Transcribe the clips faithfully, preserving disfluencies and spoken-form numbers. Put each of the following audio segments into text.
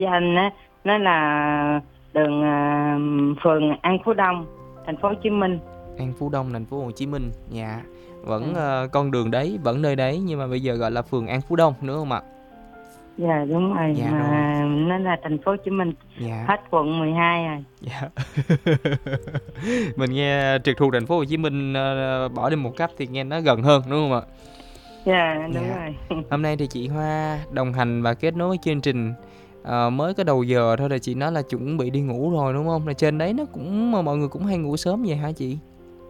Danh á, nó là đường à, phường An Phú Đông, thành phố Hồ Chí Minh. An Phú Đông, thành phố Hồ Chí Minh. Dạ. Vẫn Ừ. ờ, con đường đấy, vẫn nơi đấy, nhưng mà bây giờ gọi là phường An Phú Đông nữa không ạ? Dạ đúng rồi, Dạ rồi. mà nó là thành phố Hồ Chí Minh, Dạ. hết quận mười hai rồi. Dạ. Mình nghe trực thuộc thành phố Hồ Chí Minh ờ, bỏ đi một cấp thì nghe nó gần hơn đúng không ạ? Dạ đúng Dạ. rồi. Hôm nay thì chị Hoa đồng hành và kết nối với chương trình ờ, mới có đầu giờ thôi, là chị nói là chuẩn bị đi ngủ rồi đúng không? Là trên đấy nó cũng mà mọi người cũng hay ngủ sớm vậy hả chị?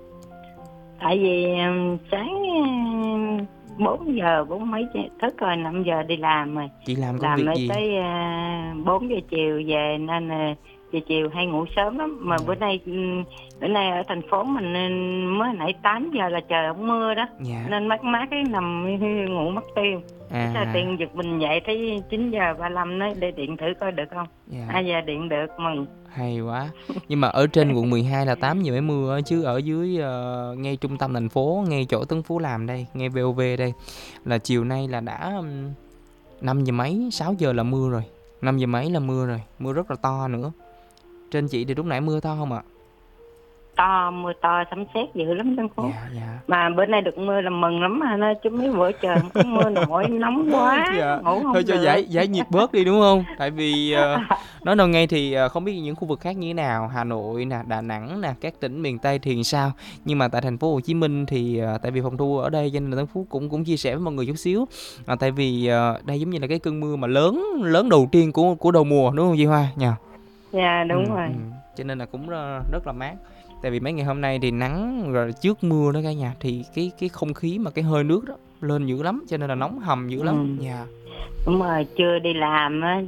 Tại vì um, sáng um, bốn giờ bốn mấy chứ- thức rồi, năm giờ đi làm rồi, Chị làm công làm việc lại gì? tới uh, bốn giờ chiều về, nên uh, giờ chiều hay ngủ sớm lắm. Mà Dạ. bữa nay um, bữa nay ở thành phố mình nên mới nãy tám giờ là trời không mưa đó, Dạ. nên mát mát cái nằm ngủ mất tiêu. Cái sao À. tiền giật mình dậy thấy chín giờ ba lăm, nói để điện thử coi được không. Dạ. À giờ điện được, mừng. Hay quá. Nhưng mà ở trên quận mười hai là tám giờ mới mưa á, chứ ở dưới ờ, ngay trung tâm thành phố, ngay chỗ Tuấn Phú làm đây, ngay vê o vê đây, là chiều nay là đã um, năm giờ mấy, sáu giờ là mưa rồi. Năm giờ mấy là mưa rồi, mưa rất là to nữa. Trên chị thì lúc nãy mưa to không ạ? To, mưa to sấm sét dữ lắm thành phố. Dạ. Dạ. Mà bữa nay được mưa là mừng lắm mà, nó chứ mấy bữa trời không có mưa nổi, nóng quá, Dạ. ngủ Thôi không cho được. giải giải nhiệt bớt đi đúng không? Tại vì ờ, nói đâu ngay thì ờ, không biết những khu vực khác như thế nào, Hà Nội nè, Đà Nẵng nè, các tỉnh miền Tây thì sao. Nhưng mà tại thành phố Hồ Chí Minh thì ờ, tại vì phòng thu ở đây cho nên là Tân Phú cũng cũng chia sẻ với mọi người chút xíu. À, tại vì ờ, đây giống như là cái cơn mưa mà lớn lớn đầu tiên của của đầu mùa đúng không chị Hoa nhờ? Dạ Ừ, đúng ừ. rồi. Cho nên là cũng rất, rất là mát. Tại vì mấy ngày hôm nay thì nắng rồi trước mưa đó cả nhà, thì cái cái không khí mà cái hơi nước đó lên dữ lắm, cho nên là nóng hầm dữ lắm. Ừ. Dạ. Đúng rồi, chưa đi làm á,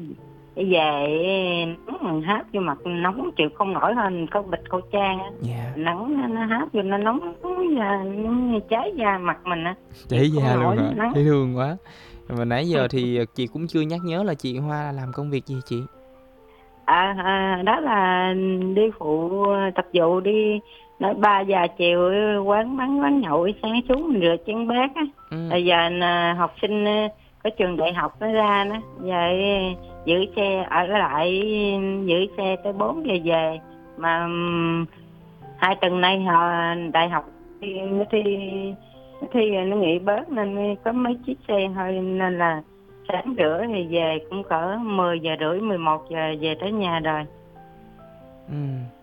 về nóng hát vô mặt, nóng chịu không nổi, hơn có bịch khẩu trang á. Dạ. Nắng nó, nó hát vô nó nóng da, nó cháy da mặt mình á, chịu Cháy không da luôn nổi hả? nắng. Thấy thương quá. Mà nãy giờ thì chị cũng chưa nhắc nhớ là chị Hoa làm công việc gì chị? À, à đó là đi phụ tập vụ, đi nói ba giờ chiều quán bán quán nhậu, sáng xuống mình rửa chén bát á. Ừ. Bây giờ à, học sinh à, có trường đại học nó ra đó, giờ giữ xe ở lại, giữ xe tới bốn giờ về. Mà um, hai tuần nay họ đại học thi nó thi nó thi nó nghỉ bớt nên có mấy chiếc xe thôi, nên là sáng rửa thì về cũng cỡ mười giờ rưỡi mười một giờ về tới nhà rồi. Ừ.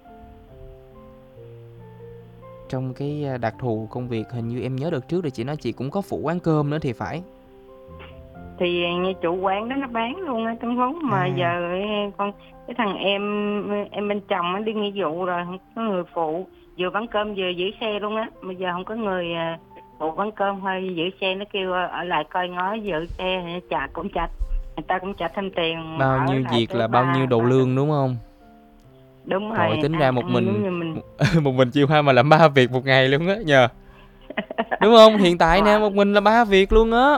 Trong cái đặc thù công việc, hình như em nhớ đợt trước thì chị nói chị cũng có phụ quán cơm nữa thì phải. Thì như chủ quán đó nó bán luôn á Tuấn Phú, mà À. giờ con cái thằng em em bên chồng nó đi nghỉ vụ rồi, không có người phụ, vừa bán cơm vừa giữ xe luôn á. Bây giờ không có người phụ bán cơm thôi, giữ xe, nó kêu ở lại coi ngó giữ xe, chả cũng chặt, người ta cũng trả thêm tiền. Bao Ở nhiêu lại việc tới là bao nhiêu ba đầu ba lương đúng không? đúng Rồi rồi, tính ra ăn, một ăn giống mình như mình. một, một mình chị Hoa mà làm ba việc một ngày luôn á nhờ. Đúng không? Hiện tại nè, một mình là ba việc luôn á.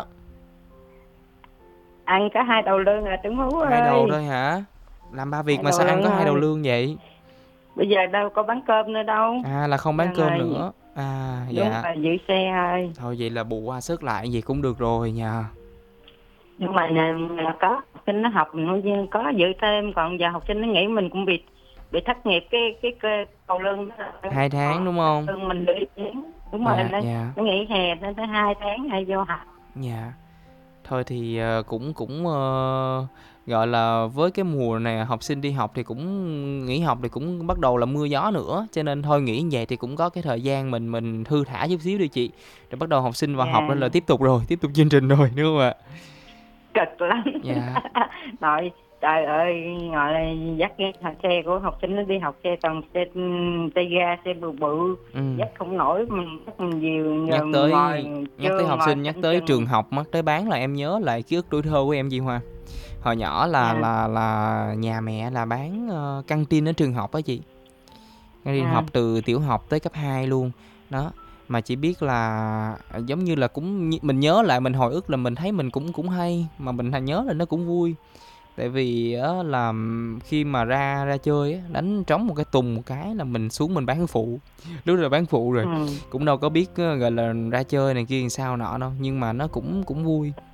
Ăn có hai đầu lương à Tuấn Phú ơi. Hai đầu thôi hả? Làm ba việc Hai mà đầu sao ăn lương có hai đầu thôi. lương vậy? Bây giờ đâu có bán cơm nữa đâu. À là không bán Giờ cơm người nữa. À đúng dạ. là giữ xe thôi. Thôi vậy là bù qua sức lại gì cũng được rồi nha. Nhưng mà là, là có học sinh nó học nó có giữ thêm, còn giờ học sinh nó nghĩ mình cũng bị bị thất nghiệp cái cái, cái cầu lương đó. Hai tháng đúng không? Lương mình để tháng. Đúng rồi, Dạ nó, dạ. nó nghỉ hè nó tới hai tháng hay vô học. Dạ. Thôi thì ờ, cũng cũng ờ, gọi là với cái mùa này học sinh đi học thì cũng nghỉ học thì cũng bắt đầu là mưa gió nữa, cho nên thôi nghỉ như vậy thì cũng có cái thời gian mình mình thư thả chút xíu đi chị. Rồi bắt đầu học sinh vào học Dạ. nên là tiếp tục rồi, tiếp tục chương trình rồi đúng không ạ? Cực lắm. Dạ. Rồi trời ơi, ngồi dắt cái xe của học sinh nó đi học, xe toàn xe tay ga, xe bự bự, Ừ. dắt không nổi, mình dắt mình nhiều, Nhắc ngồi tới nhắc tới học ngồi sinh, nhắc canh tới chừng. trường học, nhắc tới bán là em nhớ lại ký ức tuổi thơ của em chị Hoa. Hồi nhỏ là Dạ. là là nhà mẹ là bán uh, căng tin ở trường học á chị. Căng tin À. học từ tiểu học tới cấp hai luôn. Đó, mà chỉ biết là giống như là cũng mình nhớ lại, mình hồi ức là mình thấy mình cũng cũng hay, mà mình nhớ là nó cũng vui. Tại vì á, là khi mà ra ra chơi á, đánh trống một cái tùng một cái là mình xuống mình bán phụ. Lúc đó là bán phụ rồi. Ừ. Cũng đâu có biết gọi là ra chơi này kia sao nọ đâu, nhưng mà nó cũng cũng vui.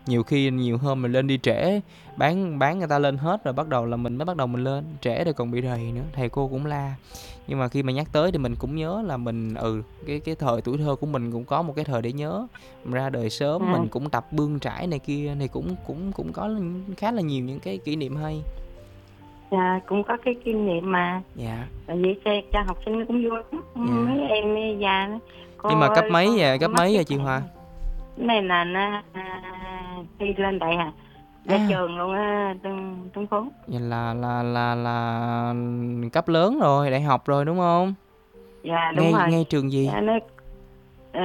Nhiều khi nhiều hôm mình lên đi trễ, bán bán người ta lên hết rồi bắt đầu là mình mới bắt đầu mình lên, trễ rồi còn bị rầy nữa, thầy cô cũng la. Nhưng mà khi mà nhắc tới thì mình cũng nhớ là mình ừ cái cái thời tuổi thơ của mình cũng có một cái thời để nhớ. Mình ra đời sớm, À, mình cũng tập bươn trải này kia thì cũng cũng cũng có khá là nhiều những cái kỷ niệm hay. dạ, cũng có cái kinh nghiệm mà. Dạ. Tại vì xe cho học sinh cũng vui lắm. Dạ. Mấy em già nữa. Nhưng Cô mà cấp ơi, mấy con vậy? Cấp mắc mấy cái vậy chị này Hoa? này. Cái này là nó à, thi lên đại học ra À, trường luôn á, Tuấn Tuấn Phú. vậy là là là là cấp lớn rồi, đại học rồi đúng không? Dạ đúng Ngay rồi. ngay trường gì? Dạ, nó ờ,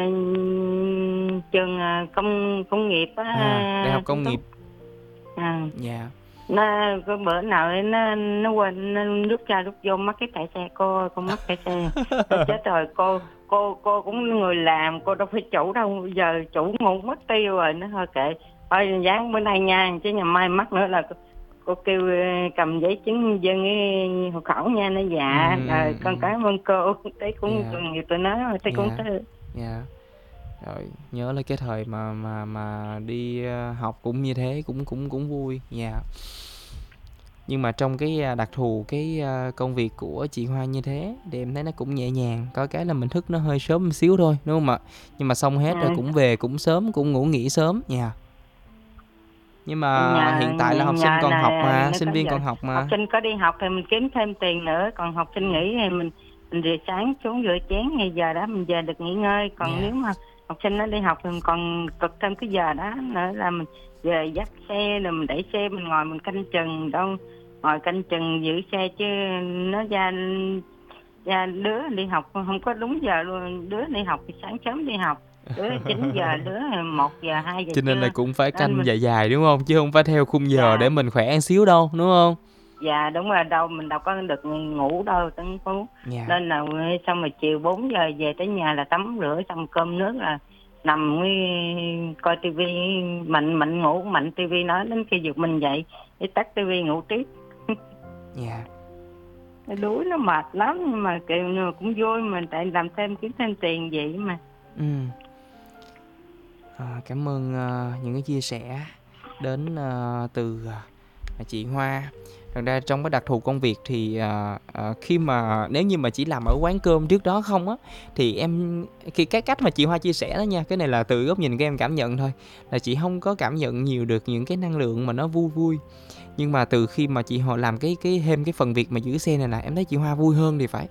trường à, công công nghiệp À, đại học á, Tuấn công Tú. nghiệp. À, Dạ. nó có bữa nào ấy nó nó quên nó rút ra rút vô mắc cái thẻ xe, cô cô mắc thẻ xe. Nó chết rồi, cô cô cô cũng người làm, cô đâu phải chủ đâu, giờ chủ ngủ mất tiêu rồi. Nó thôi kệ, thôi dán bữa nay nha, chứ ngày mai mắc nữa là cô, cô kêu ờ, cầm giấy chứng dân cái hộ khẩu nha. Nó dạ Ừm, rồi ừm, con ừm. cảm ơn cô. Thấy cũng Dạ, tội nghiệp tụi nó rồi, thấy cũng dạ, tới. dạ. Rồi, nhớ lại cái thời mà mà mà đi ờ, học cũng như thế, cũng cũng cũng vui. Dạ. Nhưng mà trong cái à, đặc thù cái à, công việc của chị Hoa như thế thì em thấy nó cũng nhẹ nhàng, có cái là mình thức nó hơi sớm một xíu thôi đúng không ạ? Nhưng mà xong hết rồi À, cũng về cũng sớm, cũng ngủ nghỉ sớm nha. Nhưng mà nhờ hiện tại là học sinh nhờ còn học là mà, nó sinh có viên giờ còn học học mà. sinh có đi học thì mình kiếm thêm tiền nữa, còn học sinh nghỉ thì mình mình về sáng xuống rửa chén hay giờ đó mình về được nghỉ ngơi. Còn Dạ. nếu mà học sinh nó đi học thì mình còn cực thêm cái giờ đó nữa, là mình về dắt xe rồi mình đẩy xe, mình ngồi mình canh chừng đâu, ngồi canh chừng giữ xe chứ. Nó ra ra đứa đi học không có đúng giờ luôn, đứa đi học thì sáng sớm đi học, đứa chín giờ, đứa một giờ hai giờ Cho nên là trưa, cũng phải nên canh mình dài dài đúng không? Chứ không phải theo khung giờ để dạ. mình khỏe một xíu đâu, đúng không? Dạ đúng rồi, đâu mình đâu có được ngủ đâu Tấn Phú. Dạ. Nên là xong rồi chiều bốn giờ về tới nhà là tắm rửa xong cơm nước là nằm mới coi tivi. Mạnh mạnh ngủ, mạnh tivi nói đến khi giật mình dậy để tắt tivi ngủ tiếp. Dạ. Nó đuối nó mệt lắm, nhưng mà kiểu như cũng vui, mình tại làm thêm kiếm thêm tiền vậy mà. Ừ. À, cảm ơn à, những cái chia sẻ đến à, từ à, chị Hoa. Thật ra trong cái đặc thù công việc thì à, à, khi mà nếu như mà chỉ làm ở quán cơm trước đó không á, thì em khi cái cách mà chị Hoa chia sẻ đó nha, cái này là từ góc nhìn của em cảm nhận thôi, là chị không có cảm nhận nhiều được những cái năng lượng mà nó vui vui. Nhưng mà từ khi mà chị họ làm cái cái thêm cái phần việc mà giữ xe này là em thấy chị Hoa vui hơn thì phải.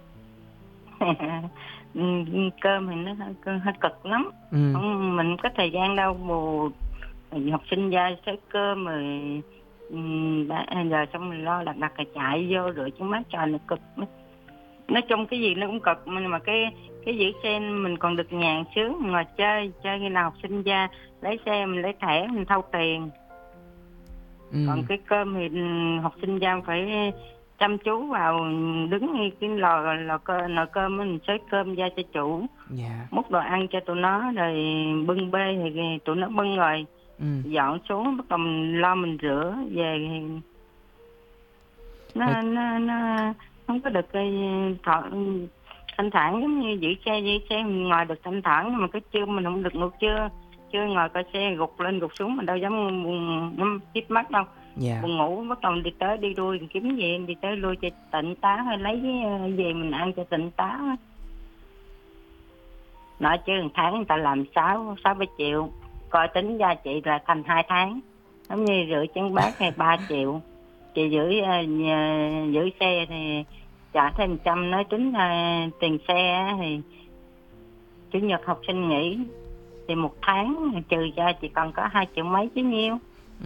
Cơm thì nó hơi, hơi cực lắm. Ừ. Không, mình không có thời gian đâu, bù học sinh ra xới cơm rồi um, giờ xong mình lo đặt đặt là chạy vô rửa chén bát, trời nó cực. Nói chung cái gì nó cũng cực, nhưng mà cái cái giữ xe mình còn được nhàn sướng, ngồi chơi chơi khi nào học sinh ra lấy xe mình lấy thẻ mình thâu tiền. Ừ. Còn cái cơm thì học sinh ra phải chăm chú vào, đứng ngay cái lò lò cơm nồi cơm mình xới cơm ra cho chủ, Dạ. múc đồ ăn cho tụi nó, rồi bưng bê thì tụi nó bưng rồi Ừ. dọn xuống, bắt đầu mình lo mình rửa về. Nói- nó nó nó không có được cái thọ thanh thản giống như giữ xe. Giữ xe mình ngồi được thanh thản, nhưng mà cái trưa mình không được ngủ trưa. Trưa ngồi coi xe gục lên gục xuống mình đâu dám buồn nhắm chớp mắt đâu. Dạ. Buồn ngủ, bắt đầu đi tới đi lui kiếm gì đi tới lui cho tỉnh táo, hay lấy cái gì mình ăn cho tỉnh táo. Nói chứ một tháng người ta làm sáu sáu bảy triệu, coi tính ra chị là thành hai tháng, giống như rửa chén bát hay ba triệu. Chị giữ uh, giữ xe thì trả thêm trăm, nói tính uh, tiền xe thì chủ nhật học sinh nghỉ thì một tháng trừ ra chỉ còn có hai triệu mấy chứ nhiêu. Ừ.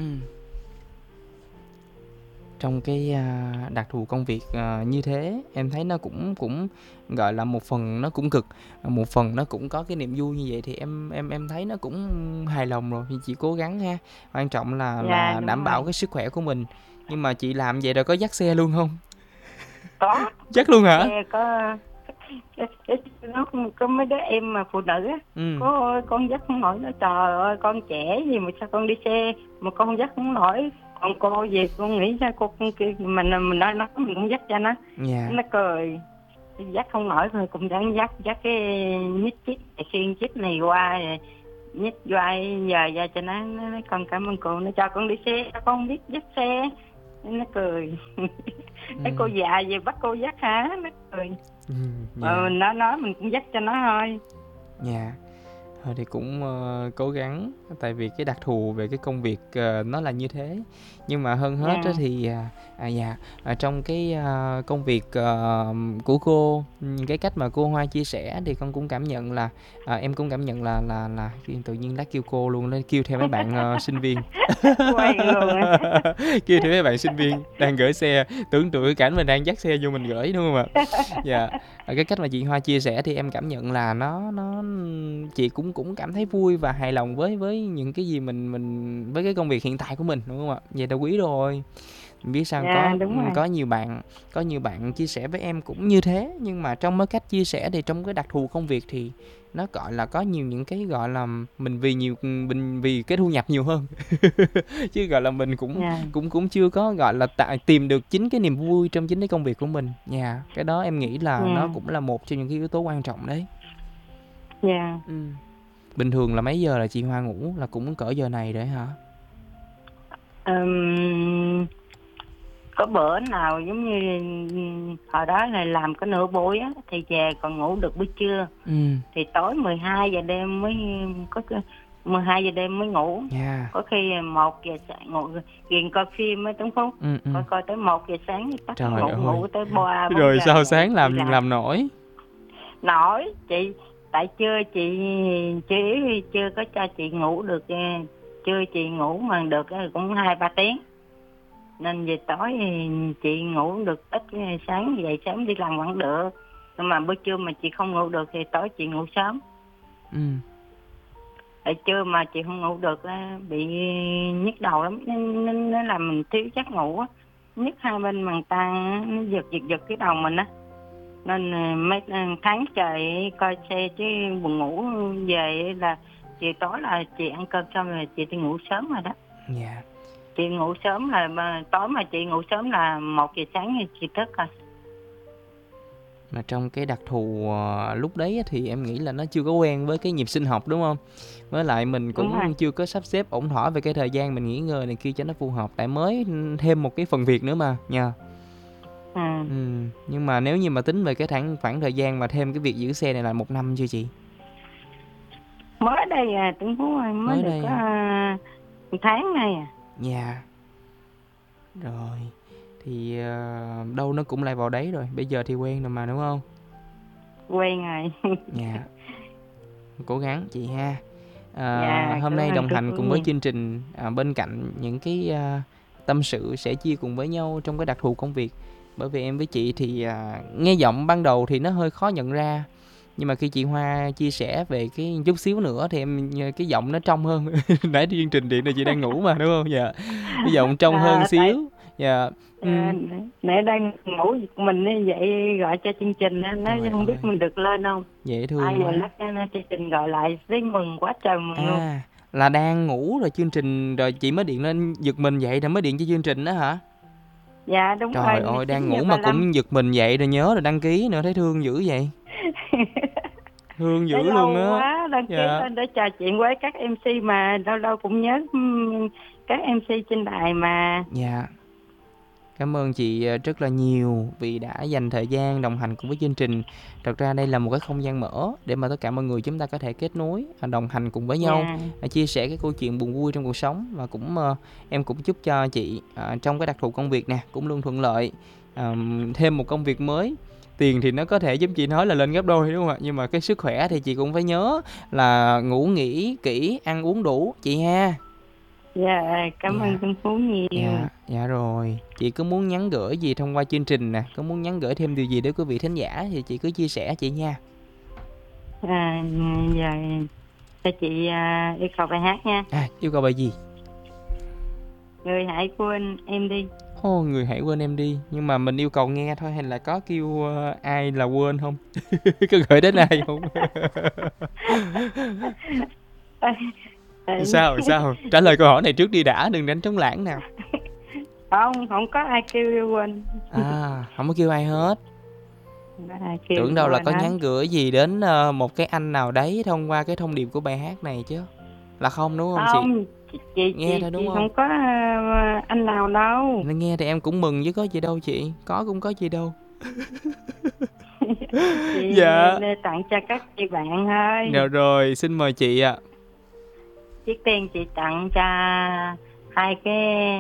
Trong cái à, đặc thù công việc à, như thế em thấy nó cũng cũng gọi là một phần nó cũng cực, một phần nó cũng có cái niềm vui như vậy, thì em em em thấy nó cũng hài lòng rồi, thì chị cố gắng ha, quan trọng là Dạ là đúng đảm bảo rồi. cái sức khỏe của mình. Nhưng mà chị làm vậy rồi có dắt xe luôn không? Có Dắt luôn hả? xe, có nó có mấy đứa em mà phụ nữ á, Ừ. có con dắt không nổi. Nó trời ơi con trẻ gì mà sao con đi xe mà con dắt không nổi. Còn cô gì con nghĩ ra cô con kia mình mình nói nó mình cũng dắt cho nó. Dạ. Nó cười dắt không nổi rồi cũng dắt dắt dắt cái nhít chít xuyên chít này qua nhích vai giờ ra cho nó, nó nói con cảm ơn cô, nó cho con đi xe, con không biết dắt xe, nó cười. Thấy cô Ừm, già về bắt cô dắt hả, nó cười. ừm, Ờ, dạ, mình nói nói mình cũng dắt cho nó thôi. dạ. Thôi thì cũng, ơ, cố gắng, tại vì cái đặc thù về cái công việc, ờ, nó là như thế. Nhưng mà hơn hết á Dạ, thì, à, à, dạ, ở trong cái, a, công việc, ờ, của cô, ừm, cái cách mà cô Hoa chia sẻ thì con cũng cảm nhận là, à, em cũng cảm nhận là là là tự nhiên lát kêu cô luôn, nó kêu theo mấy bạn, ờ, sinh viên. quen luôn á. Kêu theo mấy bạn sinh viên đang gửi xe, tưởng tượng cái cảnh mình đang dắt xe vô mình gửi, đúng hông ạ? Dạ. Ờ, cái cách mà chị Hoa chia sẻ thì em cảm nhận là nó nó chị cũng cũng cảm thấy vui và hài lòng với với những cái gì mình mình với cái công việc hiện tại của mình, đúng không ạ? Vậy là quý rồi. Mình biết sao Dạ, có đúng rồi. có nhiều bạn có nhiều bạn chia sẻ với em cũng như thế, nhưng mà trong cái cách chia sẻ thì trong cái đặc thù công việc thì nó, gọi là, có nhiều những cái, gọi là, mình vì nhiều mình vì cái thu nhập nhiều hơn. Chứ, gọi là, mình cũng Dạ, cũng cũng chưa có, gọi là, tại tìm được chính cái niềm vui trong chính cái công việc của mình. Yeah, cái đó em nghĩ là nó dạ, cũng là một trong những cái yếu tố quan trọng đấy. dạ. Ừm. Bình thường là mấy giờ là chị Hoa ngủ, là cũng cỡ giờ này rồi hả? Ừm, có bữa nào giống như hồi đó là làm có nửa buổi á thì về còn ngủ được buổi trưa, Ừm, thì tối mười hai giờ đêm mới có cái- mười hai giờ đêm mới ngủ, yeah. có khi một giờ sáng ngủ, ghiền coi phim á Tuấn Phúc, Ừm, ừm. coi coi tới một giờ sáng thì tắt Trời ngủ, ơi! ngủ tới ba bốn Rồi giờ sao dậy sáng đi làm làm. làm nổi? Nổi chị, tại trưa chị chưa yếu, chưa có cho chị ngủ được, ờ, trưa chị ngủ mà được ờ, cũng hai ba tiếng, nên về tối thì chị ngủ được ít, ờ, sáng dậy sớm đi làm vẫn được, nhưng mà bữa trưa mà chị không ngủ được thì tối chị ngủ sớm. Ừm, Tại trưa mà chị không ngủ được á, bị nhức đầu lắm, nên nên nó làm mình thiếu giấc ngủ á, nhức hai bên màng tan á, nó giật giật giật cái đầu mình á, nên ờ, mấy ờ, tháng trời coi xe chứ buồn ngủ. Về là chiều tối là chị ăn cơm xong rồi chị đi ngủ sớm rồi đó. yeah. Chị ngủ sớm là mà, tối mà chị ngủ sớm là một giờ sáng thì chị thức rồi. Mà trong cái đặc thù, ờ, lúc đấy á thì em nghĩ là nó chưa có quen với cái nhịp sinh học, đúng hông? Với lại mình Đúng rồi. cũng chưa có sắp xếp ổn thỏa về cái thời gian mình nghỉ ngơi này kia cho nó phù hợp, tại mới, ưm, thêm một cái phần việc nữa mà, nhờ. Ừ. Ừm, nhưng mà nếu như mà tính về cái thẳng khoảng thời gian mà thêm cái việc giữ xe này là một năm chưa chị? Mới đây à, Tuấn Phú ơi, mới Mới được đây có hả? à, một tháng nay à. Yeah, rồi, thì, ờ, đâu nó cũng lại vào đấy rồi, bây giờ thì quen rồi mà, đúng hông? Quen rồi. Yeah, cố gắng chị ha. Ờ, Dạ, hôm cảm nay ơn đồng Tuấn hành Phú cùng với nhiều. chương trình, à, bên cạnh những cái, a, tâm sự sẻ chia cùng với nhau trong cái đặc thù công việc. Bởi vì em với chị thì, à, nghe giọng ban đầu thì nó hơi khó nhận ra, nhưng mà khi chị Hoa chia sẻ về cái chút xíu nữa thì em nh cái giọng nó trong hơn. Nãy chương trình điện là chị đang ngủ mà, đúng hông? Dạ, cái giọng trong hơn À, tại xíu, dạ, à, ừm. nãy đang ngủ giật mình á, vậy gọi cho chương trình á, nói Trời không biết ơi, mình được lên không. dễ Ai thương giờ quá. lát nó chương trình gọi lại thấy mừng quá trời mừng luôn. À, là đang ngủ rồi chương trình rồi chị mới điện lên giật mình dậy rồi mới điện cho chương trình đó hả? Dạ đúng Trời rồi, ơi, đang chín giờ ngủ ba mà lăm cũng giật mình dậy rồi nhớ rồi đăng ký nữa, thấy thương dữ vậy. Thương Để dữ luôn lâu á. quá đăng ký Dạ. lên để trò chuyện với các em xê, mà lâu lâu cũng nhớ ừm, các em xê trên đài mà. Dạ. Cảm ơn chị ờ, rất là nhiều vì đã dành thời gian đồng hành cùng với chương trình. Thật ra đây là một cái không gian mở để mà tất cả mọi người chúng ta có thể kết nối, à, đồng hành cùng với nhau, Dạ, à, chia sẻ cái câu chuyện buồn vui trong cuộc sống, và cũng ờ, em cũng chúc cho chị à, trong cái đặc thù công việc nè cũng luôn thuận lợi, à, thêm một công việc mới. Tiền thì nó có thể giúp chị nói là lên gấp đôi, đúng không ạ? Nhưng mà cái sức khỏe thì chị cũng phải nhớ là ngủ nghỉ kỹ, ăn uống đủ chị ha. dạ, cảm ơn Dạ. Tân Phú nhiều. Dạ, dạ rồi. Chị có muốn nhắn gửi gì thông qua chương trình nè, có muốn nhắn gửi thêm điều gì đến quý vị thính giả thì chị cứ chia sẻ chị nha. À, giờ cho chị à, yêu cầu bài hát nha. À, yêu cầu bài gì? Người hãy quên em đi. Ô, người hãy quên em đi. Nhưng mà mình yêu cầu nghe thôi hay là có kêu ờ, ai là quên không? Có gửi đến ai không? Sao sao? Trả lời câu hỏi này trước đi đã, đừng đánh trống lãng nào. Không, không có ai kêu yêu quên. À, không có kêu ai hết. Không có ai kêu Tưởng yêu đâu là quên có hết. nhắn gửi gì đến ờ, một cái anh nào đấy thông qua cái thông điệp của bài hát này chứ. Là không đúng không chị? Không, chị chị Nghe chị, thôi đúng chị không? không có ờ, anh nào đâu. Nên nghe thì em cũng mừng chứ có gì đâu chị, có cũng có gì đâu. Chị Dạ. tặng cho các chị bạn thôi. Rồi rồi, xin mời chị ạ. Trước tiên chị tặng cho hai cái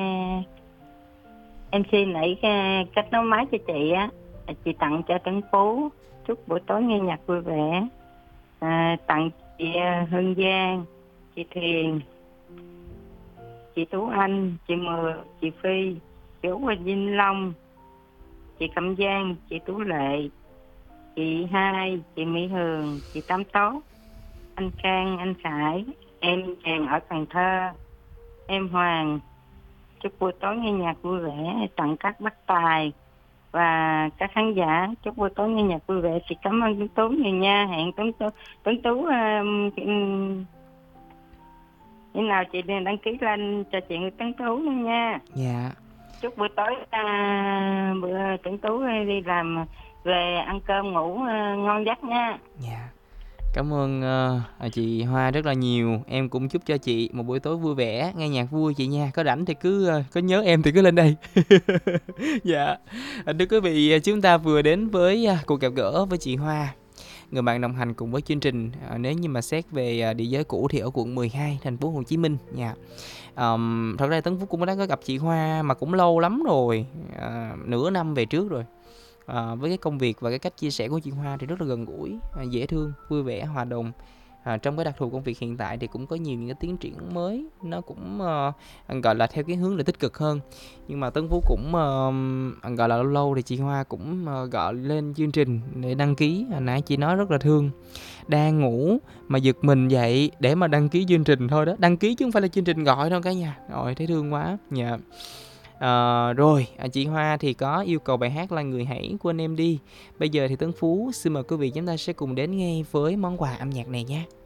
em xê nãy cái cách nấu máy cho chị á. Chị tặng cho Tấn Phú, chúc buổi tối nghe nhạc vui vẻ. À, tặng chị à, Hương Giang, chị Thiền, chị Tú Anh, chị Mười, chị Phi, chị Út Hoài Vinh Long, chị Cẩm Giang, chị Tú Lệ, chị Hai, chị Mỹ Hường, chị Tám Tốt, anh Khang, anh Khải, em Tràng ở Cần Thơ, em Hoàng. Chúc buổi tối nghe nhạc vui vẻ, tặng các bác tài và các khán giả. Chúc buổi tối nghe nhạc vui vẻ. Chị cảm ơn Tuấn Tú nhiều nha. Hẹn Tuấn Tú Tuấn Tú um, um, khi nào chị đăng ký lên cho chị Tuấn Tú nữa nha. Dạ. Chúc buổi tối à, bữa Tuấn Tú đi làm về ăn cơm ngủ uh, ngon giấc nha. Dạ. Cảm ơn uh, chị Hoa rất là nhiều. Em cũng chúc cho chị một buổi tối vui vẻ, nghe nhạc vui chị nha. Có rảnh thì cứ uh, có nhớ em thì cứ lên đây. Dạ. À, thưa quý vị, chúng ta vừa đến với uh, cuộc gặp gỡ với chị Hoa, người bạn đồng hành cùng với chương trình. À, nếu như mà xét về uh, địa giới cũ thì ở quận mười hai, thành phố Hồ Chí Minh nha. Um, thật ra Tấn Phú cũng đã có gặp chị Hoa mà cũng lâu lắm rồi, uh, nửa năm về trước rồi. À, với cái công việc và cái cách chia sẻ của chị Hoa thì rất là gần gũi, à, dễ thương, vui vẻ, hòa đồng. À, trong cái đặc thù công việc hiện tại thì cũng có nhiều những cái tiến triển mới, nó cũng uh, gọi là theo cái hướng là tích cực hơn. Nhưng mà Tấn Phú cũng uh, gọi là lâu lâu thì chị Hoa cũng uh, gọi lên chương trình để đăng ký. Hồi nãy chị nói rất là thương, đang ngủ mà giật mình dậy để mà đăng ký chương trình thôi đó, đăng ký chứ không phải là chương trình gọi đâu cả nhà. Rồi thấy thương quá. Dạ. Yeah. À, rồi à, chị Hoa thì có yêu cầu bài hát Là Người Hãy của anh em đi. Bây giờ thì Tấn Phú xin mời quý vị chúng ta sẽ cùng đến ngay với món quà âm nhạc này nhé.